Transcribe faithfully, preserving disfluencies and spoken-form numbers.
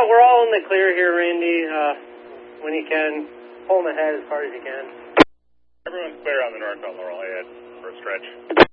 Uh, we're all in the clear here, Randy. Uh, when you can, pull them ahead as far as you can. Everyone's clear on the northbound Laurel ahead for a stretch.